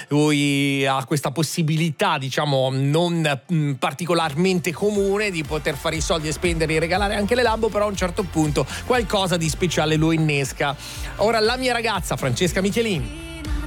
lui ha questa possibilità, diciamo, non particolarmente comune di poter fare i soldi e spendere e regalare anche le Lambo, però a un certo punto qualcosa di speciale lo innesca. Ora la mia ragazza Francesca Michelin.